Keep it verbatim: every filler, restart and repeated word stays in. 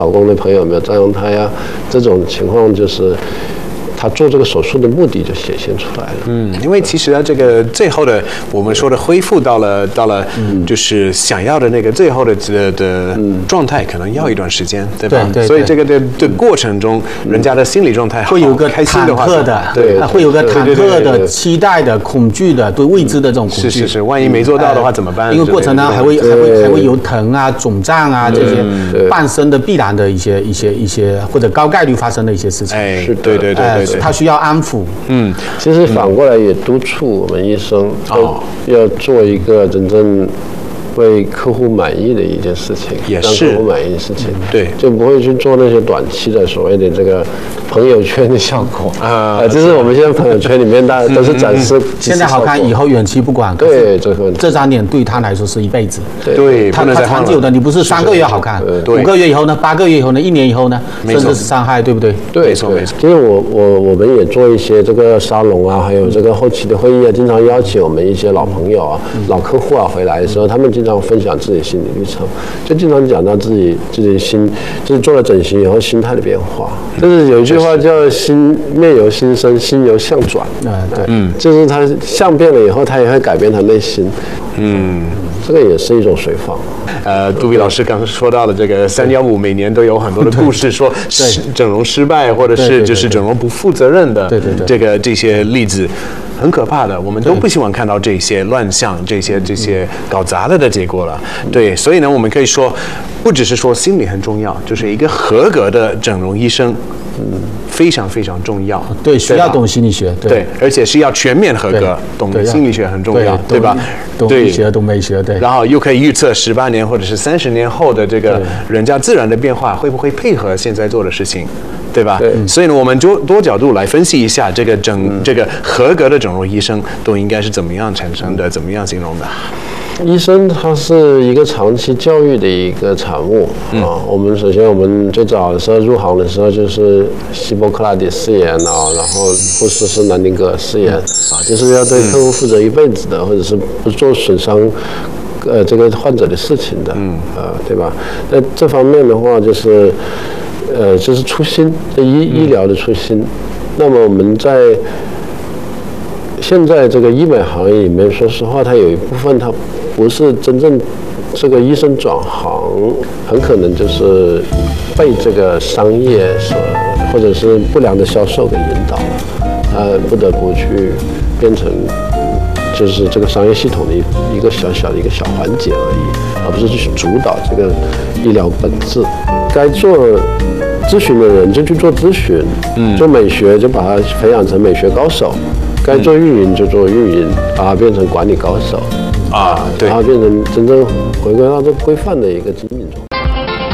老公的朋友有没有照样胎啊？这种情况就是他做这个手术的目的就显现出来了。 嗯，因为其实啊，这个最后的我们说的恢复到了到了，就是想要的那个最后的的的状态，可能要一段时间，对吧？ 对对对， 所以这个的的过程中，人家的心理状态会有个开心的话， 忐忑的， 对， 会有个忐忑的、 对对对对期待的、恐惧的、对未知的这种恐惧。 是是是，万一没做到的话怎么办？ 因为过程呢还会还会还会有疼啊、肿胀啊这些伴生的必然的一些一些一些或者高概率发生的一些事情。 哎， 是的对对对对对， 他需要安抚。 嗯， 其实反过来也督促我们医生哦要做一个真正为客户满意的一件事情， 也是让客户满意的事情， 对， 就不会去做那些短期的所谓的这个朋友圈的效果啊呃就是我们现在朋友圈里面大家都是展示现在好看，以后远期不管。 对，这个这张脸对他来说是一辈子。 对， 他不能再换了他长久的，你不是三个月好看， 对五个月以后呢，八个月以后呢，一年以后呢， 没错甚至是伤害，对不对？ 对，对没错没错。 其实我我我们也做一些这个沙龙啊，还有这个后期的会议啊，经常邀请我们一些老朋友啊、老客户啊回来的时候，他们经常分享自己心理历程，就经常讲到自己自己心，就是做了整形以后心态的变化。就是有一句话叫“心面由心生，心由相转”。 嗯，对， 嗯，就是他相变了以后，他也会改变他内心。 嗯。 这个也是一种随访。 呃，杜比老师刚刚说到的这个三幺五，每年都有很多的故事，说整容失败，或者是就是整容不负责任的， 对对对， 这个这些例子很可怕的，我们都不希望看到这些乱象、这些这些搞砸了的结果了。对，所以呢，我们可以说，不只是说心理很重要，就是一个合格的整容医生。嗯，非常非常重要。 对，需要懂心理学。 对，而且是要全面合格，懂心理学很重要，对吧？ 懂医学，懂美学，对。 然后又可以预测十八年或者是三十年后的这个人家自然的变化会不会配合现在做的事情，对吧？ 对。 所以呢，我们就多角度来分析一下这个整这个合格的整容医生都应该是怎么样产生的，怎么样形容的。 医生他是一个长期教育的一个产物啊。我们首先我们最早的时候入行的时候就是希波克拉底誓言啊，然后护士是南丁格尔誓言啊，就是要对客户负责一辈子的，或者是不做损伤呃这个患者的事情的，嗯呃对吧？那这方面的话就是呃就是初心，医医疗的初心。那么我们在现在这个医美行业里面，说实话，它有一部分它不是真正这个医生转行，很可能就是被这个商业所或者是不良的销售给引导了，他不得不去变成就是这个商业系统的一一个小小的一个小环节而已，而不是去主导这个医疗本质。该做咨询的人就去做咨询，嗯，做美学就把它培养成美学高手。该做运营就做运营，把它变成管理高手， 啊，对， 然后变成真正回归到这规范的一个经营中。